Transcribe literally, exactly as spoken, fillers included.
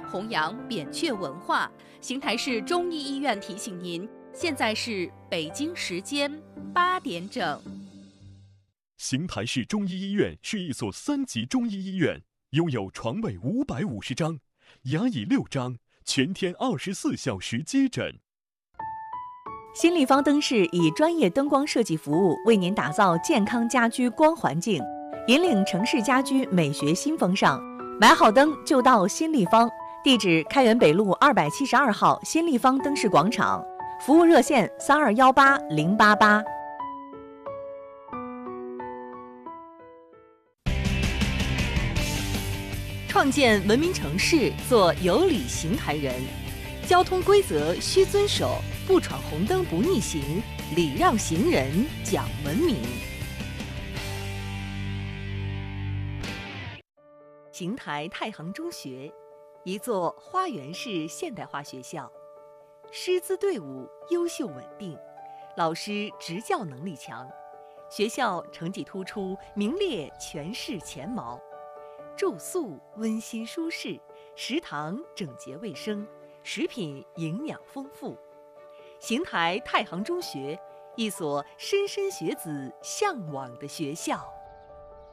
弘扬扁鹊文化。邢台市中医医院提醒您，现在是北京时间八点整。 邢台市中医医院是一所三级中医医院，拥有床位五百五十张，牙椅六张，全天二十四小时接诊。 新立方灯饰以专业灯光设计服务为您打造健康家居光环境，引领城市家居美学新风尚。买好灯就到新立方，地址开元北路二百七十二号新立方灯饰广场，服务热线三二幺八零八八。创建文明城市，做有礼邢台人。交通规则需遵守，不闯红灯不逆行，礼让行人讲文明。邢台太行中学，一座花园式现代化学校，师资队伍优秀稳定，老师执教能力强，学校成绩突出，名列全市前茅。住宿温馨舒适，食堂整洁卫生，食品营养丰富。邢台太行中学，一所莘莘学子向往的学校。